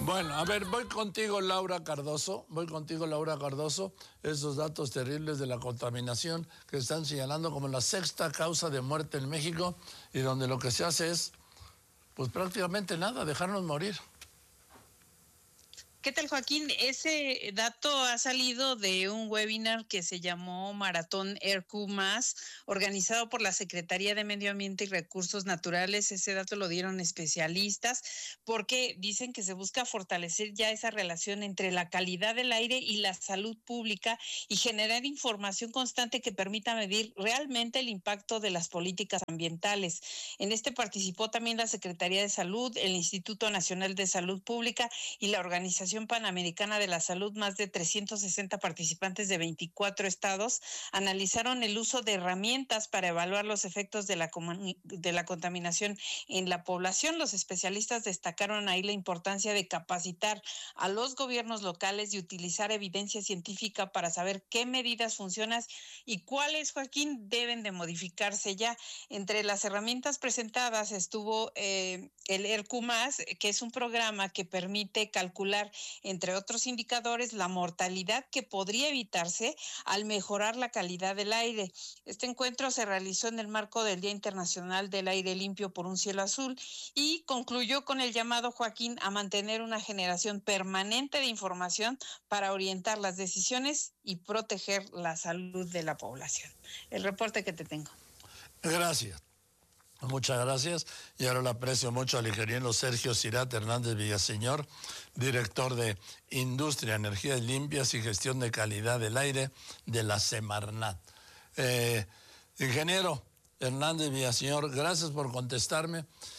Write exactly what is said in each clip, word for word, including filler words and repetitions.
Bueno, a ver, voy contigo, Laura Cardoso, voy contigo, Laura Cardoso, esos datos terribles de la contaminación que están señalando como la sexta causa de muerte en México y donde lo que se hace es, pues prácticamente nada, dejarnos morir. ¿Qué tal, Joaquín? Ese dato ha salido de un webinar que se llamó Maratón E R Q más, organizado por la Secretaría de Medio Ambiente y Recursos Naturales. Ese dato lo dieron especialistas porque dicen que se busca fortalecer ya esa relación entre la calidad del aire y la salud pública y generar información constante que permita medir realmente el impacto de las políticas ambientales. En este participó también la Secretaría de Salud, el Instituto Nacional de Salud Pública y la Organización Panamericana de la Salud. Más de trescientos sesenta participantes de veinticuatro estados analizaron el uso de herramientas para evaluar los efectos de la, de la contaminación en la población. Los especialistas destacaron ahí la importancia de capacitar a los gobiernos locales y utilizar evidencia científica para saber qué medidas funcionan y cuáles, Joaquín, deben de modificarse ya. Entre las herramientas presentadas estuvo eh, el E R Q más, que es un programa que permite calcular, entre otros indicadores, la mortalidad que podría evitarse al mejorar la calidad del aire. Este encuentro se realizó en el marco del Día Internacional del Aire Limpio por un Cielo Azul y concluyó con el llamado, Joaquín, a mantener una generación permanente de información para orientar las decisiones y proteger la salud de la población. El reporte que te tengo. Gracias. Muchas gracias, y ahora le aprecio mucho al ingeniero Sergio Cirat Hernández Villaseñor, director de Industria, Energías Limpias y Gestión de Calidad del Aire de la Semarnat. Eh, ingeniero Hernández Villaseñor, gracias por contestarme.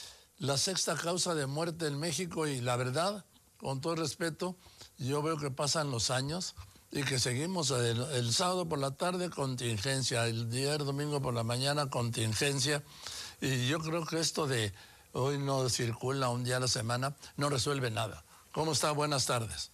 La sexta causa de muerte en México, y la verdad, con todo respeto, yo veo que pasan los años y que seguimos el, el sábado por la tarde contingencia, el día domingo por la mañana contingencia. Y yo creo que esto de hoy no circula un día a la semana no resuelve nada. ¿Cómo está? Buenas tardes.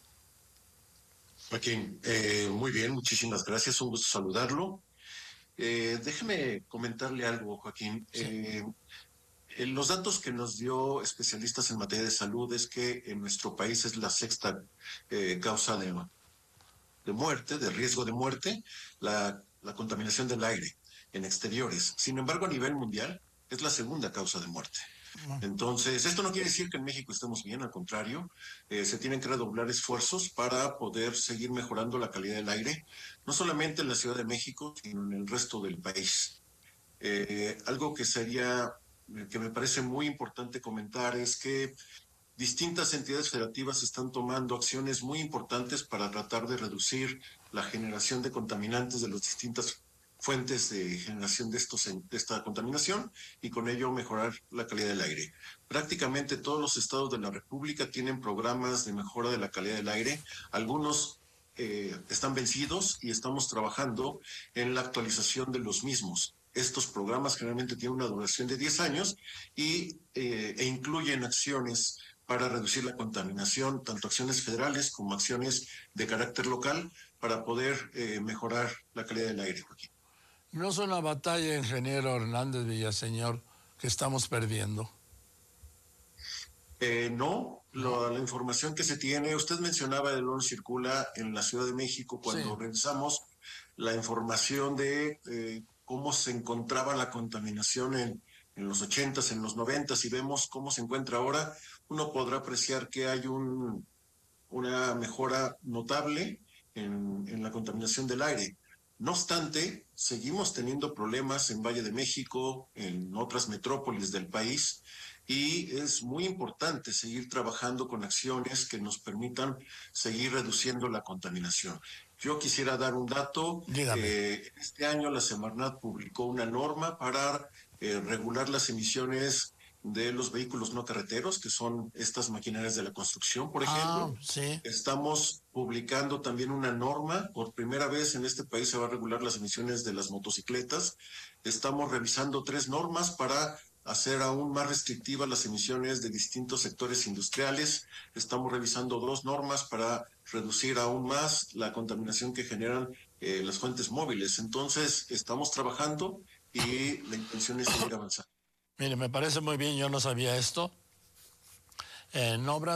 Joaquín, eh, muy bien, muchísimas gracias, un gusto saludarlo. Eh, déjeme comentarle algo, Joaquín. Sí. Eh, eh, los datos que nos dio especialistas en materia de salud es que en nuestro país es la sexta eh, causa de, de muerte, de riesgo de muerte, la, la contaminación del aire en exteriores. Sin embargo, a nivel mundial, es la segunda causa de muerte. Entonces, esto no quiere decir que en México estemos bien, al contrario, eh, se tienen que redoblar esfuerzos para poder seguir mejorando la calidad del aire, no solamente en la Ciudad de México, sino en el resto del país. Eh, algo que sería, que me parece muy importante comentar es que distintas entidades federativas están tomando acciones muy importantes para tratar de reducir la generación de contaminantes de las distintas fuentes de generación de, estos, de esta contaminación y con ello mejorar la calidad del aire. Prácticamente todos los estados de la República tienen programas de mejora de la calidad del aire. Algunos eh, están vencidos y estamos trabajando en la actualización de los mismos. Estos programas generalmente tienen una duración de diez años y, eh, e incluyen acciones para reducir la contaminación, tanto acciones federales como acciones de carácter local, para poder eh, mejorar la calidad del aire, Joaquín. ¿No es una batalla, ingeniero Hernández Villaseñor, que estamos perdiendo? Eh, no, lo, la información que se tiene, usted mencionaba el oro circula en la Ciudad de México cuando sí. revisamos la información de eh, cómo se encontraba la contaminación en, en los ochentas, en los noventas, y vemos cómo se encuentra ahora, uno podrá apreciar que hay un, una mejora notable en, en la contaminación del aire. No obstante, seguimos teniendo problemas en Valle de México, en otras metrópolis del país, y es muy importante seguir trabajando con acciones que nos permitan seguir reduciendo la contaminación. Yo quisiera dar un dato. Eh, este año la Semarnat publicó una norma para eh, regular las emisiones de los vehículos no carreteros, que son estas maquinarias de la construcción, por ejemplo. Ah, sí. Estamos publicando también una norma, por primera vez en este país se va a regular las emisiones de las motocicletas. Estamos revisando tres normas para hacer aún más restrictivas las emisiones de distintos sectores industriales. Estamos revisando dos normas para reducir aún más la contaminación que generan eh, las fuentes móviles. Entonces, estamos trabajando y la intención es seguir avanzando. Mire, me parece muy bien, yo no sabía esto. En obras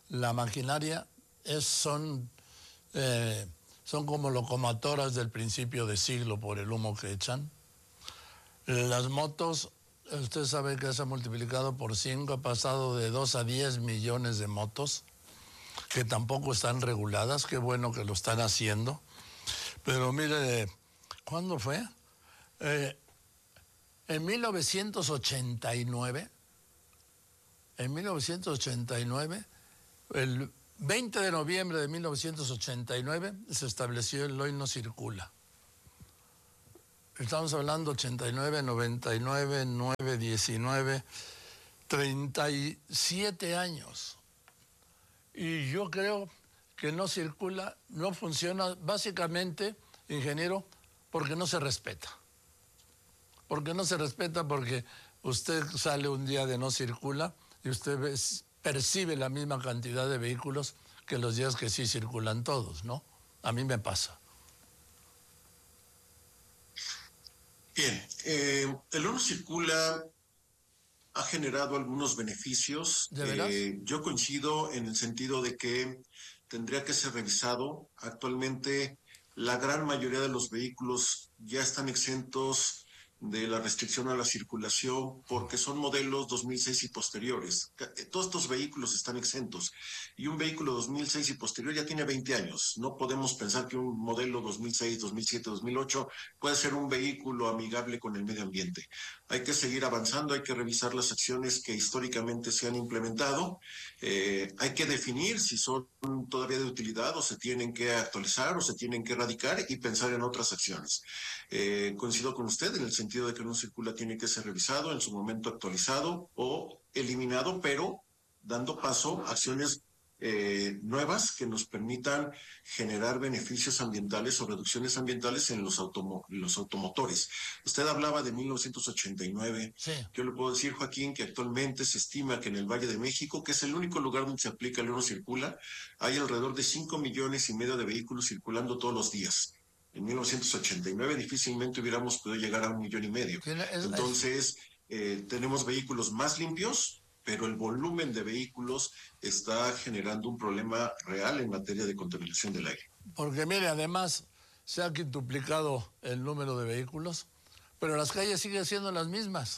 la maquinaria es, son, eh, son como locomotoras del principio de siglo por el humo que echan. Las motos, usted sabe que se ha multiplicado por cinco, ha pasado de dos a diez millones de motos, que tampoco están reguladas, qué bueno que lo están haciendo. Pero mire, ¿cuándo fue? Eh, en mil novecientos ochenta y nueve, en mil novecientos ochenta y nueve, el veinte de noviembre de mil novecientos ochenta y nueve, se estableció el hoy no circula. Estamos hablando ochenta y nueve, noventa y nueve, nueve, diecinueve, treinta y siete años. Y yo creo que no circula, no funciona, básicamente, ingeniero, porque no se respeta. Porque no se respeta porque usted sale un día de no circula y usted ve, percibe la misma cantidad de vehículos que los días que sí circulan todos, ¿no? A mí me pasa. Bien, eh, el oro circula ha generado algunos beneficios. ¿De veras? Eh, yo coincido en el sentido de que tendría que ser revisado. Actualmente, la gran mayoría de los vehículos ya están exentos de la restricción a la circulación porque son modelos dos mil seis y posteriores. Todos estos vehículos están exentos y un vehículo dos mil seis y posterior ya tiene veinte años. No podemos pensar que un modelo dos mil seis, dos mil siete, dos mil ocho puede ser un vehículo amigable con el medio ambiente. Hay que seguir avanzando, hay que revisar las acciones que históricamente se han implementado, eh, hay que definir si son todavía de utilidad o se tienen que actualizar o se tienen que erradicar y pensar en otras acciones. Eh, coincido con usted en el sentido de que no circula tiene que ser revisado, en su momento actualizado o eliminado, pero dando paso a acciones eh, nuevas que nos permitan generar beneficios ambientales o reducciones ambientales en los, automo los automotores. Usted hablaba de mil novecientos ochenta y nueve. Sí. Yo le puedo decir, Joaquín, que actualmente se estima que en el Valle de México, que es el único lugar donde se aplica el oro circula, hay alrededor de cinco millones y medio de vehículos circulando todos los días. En mil novecientos ochenta y nueve difícilmente hubiéramos podido llegar a un millón y medio. Entonces, eh, tenemos vehículos más limpios, pero el volumen de vehículos está generando un problema real en materia de contaminación del aire. Porque mire, además se ha quintuplicado el número de vehículos, pero las calles siguen siendo las mismas.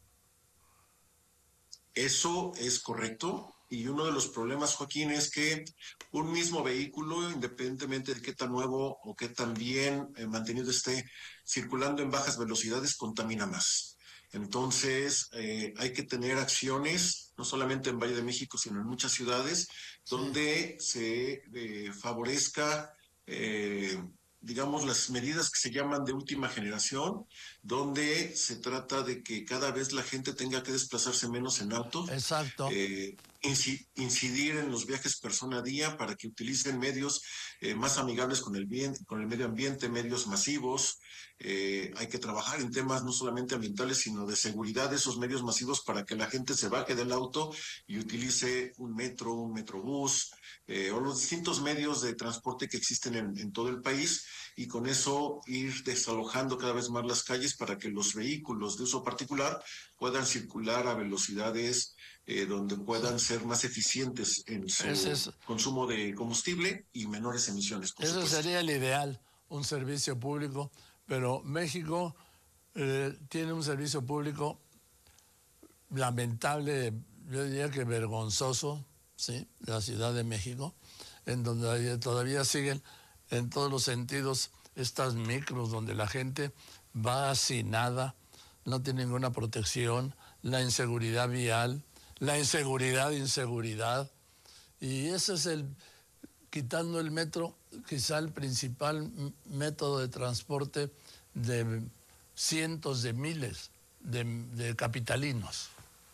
Eso es correcto. Y uno de los problemas, Joaquín, es que un mismo vehículo, independientemente de qué tan nuevo o qué tan bien eh, mantenido esté, circulando en bajas velocidades, contamina más. Entonces, eh, hay que tener acciones, no solamente en Valle de México, sino en muchas ciudades, sí, donde se eh, favorezca, eh, digamos, las medidas que se llaman de última generación, donde se trata de que cada vez la gente tenga que desplazarse menos en auto. Exacto. Eh, incidir en los viajes persona a día para que utilicen medios eh, más amigables con el, bien, con el medio ambiente, medios masivos. Eh, hay que trabajar en temas no solamente ambientales, sino de seguridad de esos medios masivos para que la gente se baje del auto y utilice un metro, un metrobús, eh, o los distintos medios de transporte que existen en, en todo el país, y con eso ir desalojando cada vez más las calles para que los vehículos de uso particular puedan circular a velocidades eh, donde puedan ser más eficientes en su es, consumo de combustible y menores emisiones. Por eso supuesto. Sería el ideal, un servicio público, pero México eh, tiene un servicio público lamentable, yo diría que vergonzoso, ¿sí? La Ciudad de México, en donde todavía siguen en todos los sentidos estas micros donde la gente va hacinada, no tiene ninguna protección, la inseguridad vial, la inseguridad, inseguridad, y ese es el, quitando el metro, quizá el principal método de transporte de cientos de miles de, de capitalinos.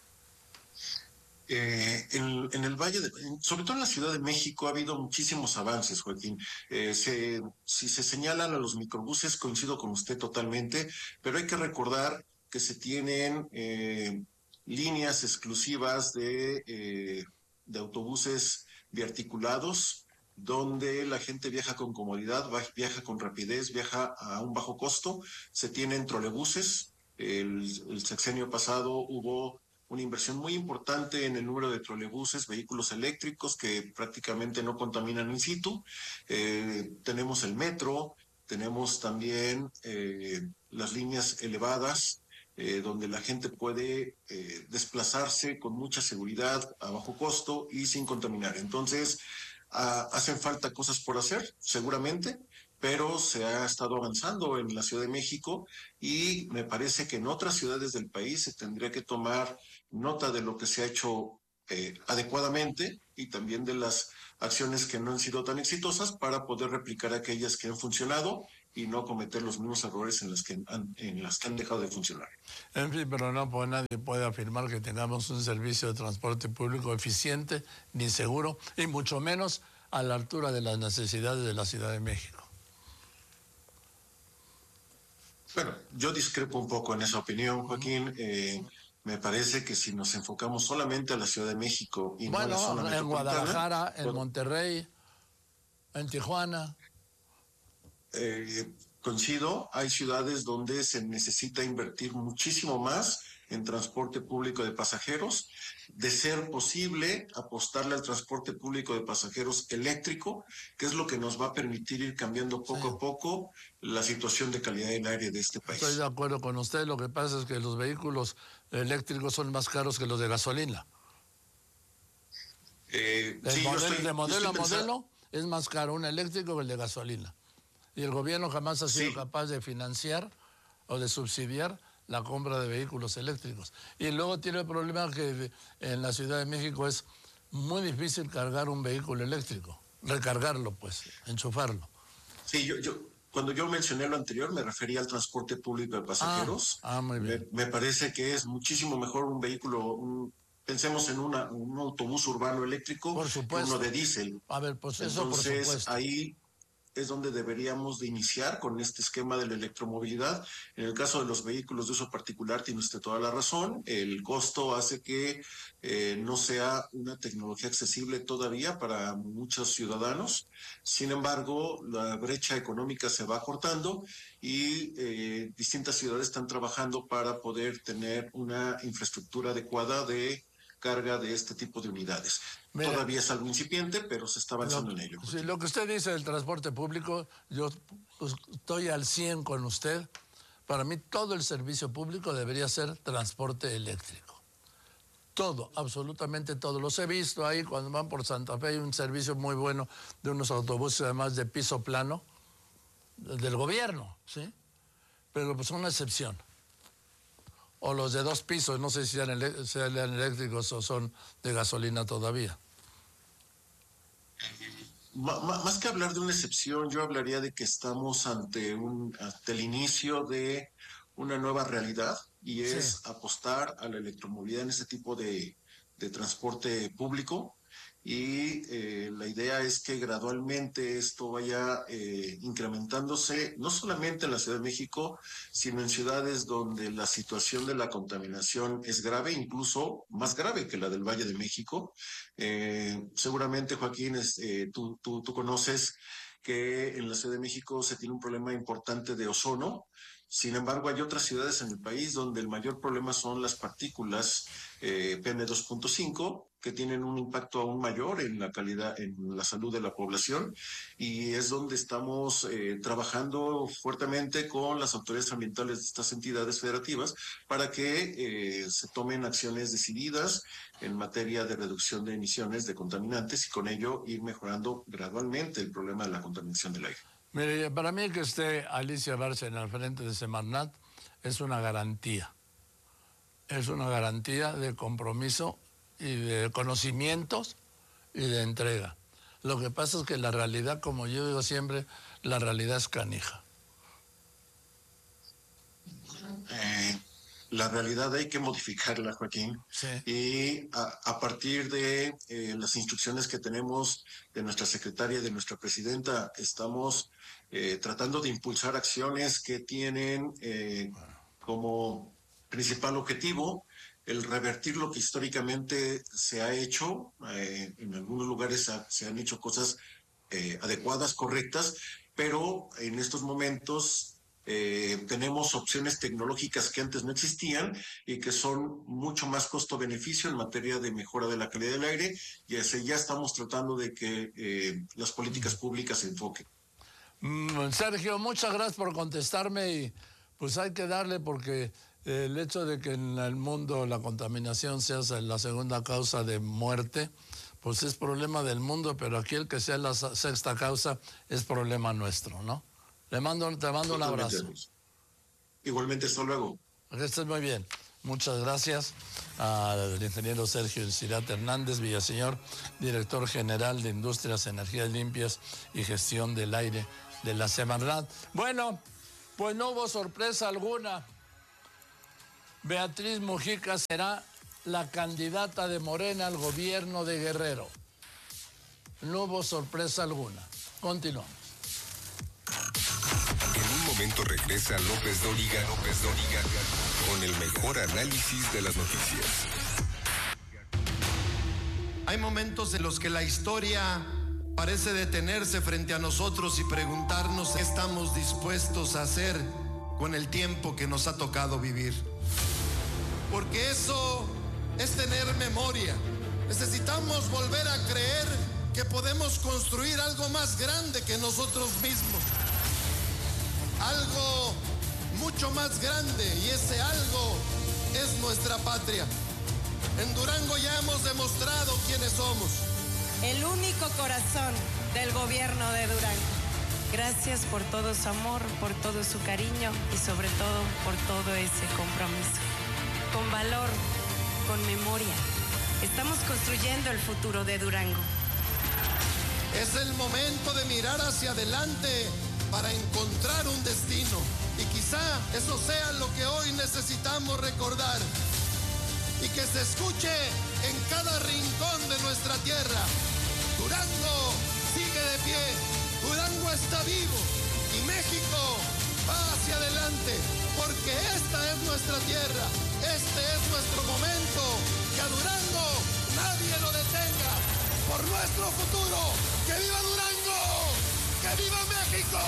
Eh, en, en el Valle, de, sobre todo en la Ciudad de México, ha habido muchísimos avances, Joaquín. Eh, se, si se señalan a los microbuses, coincido con usted totalmente, pero hay que recordar que se tienen eh, líneas exclusivas de, eh, de autobuses biarticulados, donde la gente viaja con comodidad, viaja con rapidez, viaja a un bajo costo. Se tienen trolebuses. El, el sexenio pasado hubo una inversión muy importante en el número de trolebuses, vehículos eléctricos que prácticamente no contaminan in situ. Eh, tenemos el metro, tenemos también eh, las líneas elevadas, eh, donde la gente puede eh, desplazarse con mucha seguridad, a bajo costo y sin contaminar. Entonces, ah, hacen falta cosas por hacer, seguramente, pero se ha estado avanzando en la Ciudad de México y me parece que en otras ciudades del país se tendría que tomar nota de lo que se ha hecho eh, adecuadamente y también de las acciones que no han sido tan exitosas para poder replicar aquellas que han funcionado y no cometer los mismos errores en las que han, en las que han dejado de funcionar. En fin, pero no pues, nadie puede afirmar que tengamos un servicio de transporte público eficiente ni seguro, y mucho menos a la altura de las necesidades de la Ciudad de México. Bueno, yo discrepo un poco en esa opinión, Joaquín. Eh, me parece que si nos enfocamos solamente a la Ciudad de México y bueno, no a la zona en metropolitana... Guadalajara, en pues, Monterrey, en Tijuana... Eh, coincido, hay ciudades donde se necesita invertir muchísimo más en transporte público de pasajeros, de ser posible apostarle al transporte público de pasajeros eléctrico, que es lo que nos va a permitir ir cambiando poco Sí. a poco la situación de calidad del aire de este país. Estoy de acuerdo con usted, lo que pasa es que los vehículos eléctricos son más caros que los de gasolina. Eh, De sí, yo modelo, estoy- de yo modelo a estoy pensando- modelo es más caro un eléctrico que el de gasolina. Y el gobierno jamás ha sido Sí. capaz de financiar o de subsidiar la compra de vehículos eléctricos. Y luego tiene el problema que en la Ciudad de México es muy difícil cargar un vehículo eléctrico, recargarlo pues, enchufarlo. Sí, yo, yo, cuando yo mencioné lo anterior me refería al transporte público de pasajeros. Ah, ah, muy bien. Me, me parece que es muchísimo mejor un vehículo, un- pensemos en una, un autobús urbano eléctrico Por que supuesto. uno de diésel. A ver, pues eso por Entonces, supuesto. ahí es donde deberíamos de iniciar con este esquema de la electromovilidad. En el caso de los vehículos de uso particular, tiene usted toda la razón. El costo hace que eh, no sea una tecnología accesible todavía para muchos ciudadanos. Sin embargo, la brecha económica se va cortando y eh, distintas ciudades están trabajando para poder tener una infraestructura adecuada de carga de este tipo de unidades. Mira, Todavía es algo incipiente, pero se está avanzando Lo, en ello. sí, lo que usted dice del transporte público, yo pues, estoy al cien con usted. Para mí todo el servicio público debería ser transporte eléctrico. Todo, absolutamente todo. Los he visto ahí cuando van por Santa Fe, hay un servicio muy bueno de unos autobuses además de piso plano del gobierno, ¿sí? Pero pues son una excepción. O los de dos pisos, no sé si sean, ele- sean eléctricos o son de gasolina todavía. Ma- ma- Más que hablar de una excepción, yo hablaría de que estamos ante un, ante el inicio de una nueva realidad y Sí. es apostar a la electromovilidad en este tipo de, de transporte público. Y eh, la idea es que gradualmente esto vaya eh, incrementándose, no solamente en la Ciudad de México, sino en ciudades donde la situación de la contaminación es grave, incluso más grave que la del Valle de México. Eh, seguramente, Joaquín, es, eh, tú, tú, tú conoces que en la Ciudad de México se tiene un problema importante de ozono. Sin embargo, hay otras ciudades en el país donde el mayor problema son las partículas eh, P M dos punto cinco, que tienen un impacto aún mayor en la calidad, en la salud de la población, y es donde estamos eh, trabajando fuertemente con las autoridades ambientales de estas entidades federativas para que eh, se tomen acciones decididas en materia de reducción de emisiones de contaminantes y con ello ir mejorando gradualmente el problema de la contaminación del aire. Mire, para mí que esté Alicia Bárcena al frente de Semarnat es una garantía. Es una garantía de compromiso y de conocimientos y de entrega. Lo que pasa es que la realidad, como yo digo siempre, la realidad es canija. Eh, la realidad hay que modificarla, Joaquín. Sí. Y a, a partir de eh, las instrucciones que tenemos de nuestra secretaria y de nuestra presidenta, estamos eh, tratando de impulsar acciones que tienen eh, como principal objetivo el revertir lo que históricamente se ha hecho. Eh, en algunos lugares ha, se han hecho cosas eh, adecuadas, correctas, pero en estos momentos Eh, tenemos opciones tecnológicas que antes no existían y que son mucho más costo-beneficio en materia de mejora de la calidad del aire, y así ya estamos tratando de que eh, las políticas públicas se enfoquen. Mm, Sergio, muchas gracias por contestarme y pues hay que darle porque el hecho de que en el mundo la contaminación sea la segunda causa de muerte, pues es problema del mundo, pero aquí el que sea la sexta causa es problema nuestro, ¿no? Le mando, te mando un abrazo. Igualmente, hasta luego. Que estés muy bien. Muchas gracias al ingeniero Sergio Ciratt Hernández Villaseñor, director general de Industrias, Energías Limpias y Gestión del Aire de la Semarnat. Bueno, pues no hubo sorpresa alguna. Beatriz Mujica será la candidata de Morena al gobierno de Guerrero. No hubo sorpresa alguna. Continuamos. En un momento regresa López Dóriga, López Dóriga, con el mejor análisis de las noticias. Hay momentos en los que la historia parece detenerse frente a nosotros y preguntarnos qué estamos dispuestos a hacer con el tiempo que nos ha tocado vivir. Porque eso es tener memoria. Necesitamos volver a creer que podemos construir algo más grande que nosotros mismos. Algo mucho más grande, y ese algo es nuestra patria. En Durango ya hemos demostrado quiénes somos. El único corazón del gobierno de Durango. Gracias por todo su amor, por todo su cariño y sobre todo por todo ese compromiso. Con valor, con memoria, estamos construyendo el futuro de Durango. Es el momento de mirar hacia adelante para encontrar un destino. Y quizá eso sea lo que hoy necesitamos recordar. Y que se escuche en cada rincón de nuestra tierra. Durango sigue de pie. Durango está vivo. Y México va hacia adelante. Porque esta es nuestra tierra. Este es nuestro momento. Que a Durango nadie lo detenga. Por nuestro futuro. ¡Que viva Durango! ¡Que viva México!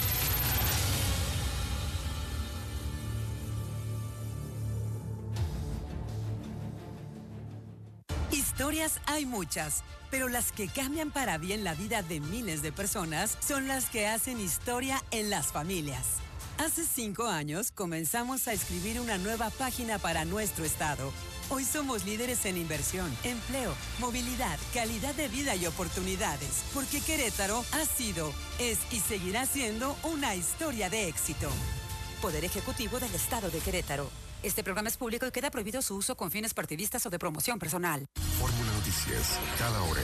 Historias hay muchas, pero las que cambian para bien la vida de miles de personas son las que hacen historia en las familias. Hace cinco años comenzamos a escribir una nueva página para nuestro estado. Hoy somos líderes en inversión, empleo, movilidad, calidad de vida y oportunidades, porque Querétaro ha sido, es y seguirá siendo una historia de éxito. Poder Ejecutivo del Estado de Querétaro. Este programa es público y queda prohibido su uso con fines partidistas o de promoción personal. Fórmula Noticias, cada hora.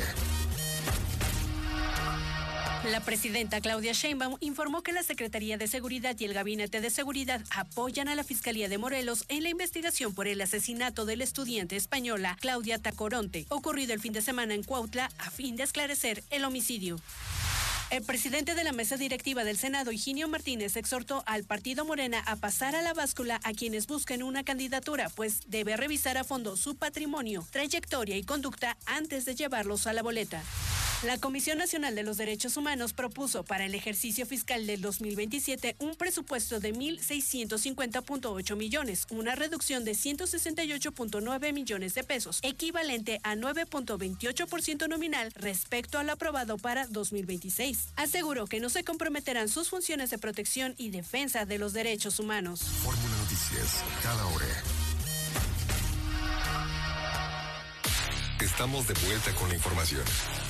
La presidenta Claudia Sheinbaum informó que la Secretaría de Seguridad y el Gabinete de Seguridad apoyan a la Fiscalía de Morelos en la investigación por el asesinato de la estudiante española Claudia Tacoronte, ocurrido el fin de semana en Cuautla, a fin de esclarecer el homicidio. El presidente de la mesa directiva del Senado, Higinio Martínez, exhortó al partido Morena a pasar a la báscula a quienes busquen una candidatura, pues debe revisar a fondo su patrimonio, trayectoria y conducta antes de llevarlos a la boleta. La Comisión Nacional de los Derechos Humanos propuso para el ejercicio fiscal del dos mil veintisiete un presupuesto de mil seiscientos cincuenta punto ocho millones, una reducción de ciento sesenta y ocho punto nueve millones de pesos, equivalente a nueve punto veintiocho por ciento nominal respecto a lo aprobado para dos mil veintiséis. Aseguró que no se comprometerán sus funciones de protección y defensa de los derechos humanos. Fórmula Noticias, cada hora. Estamos de vuelta con la información.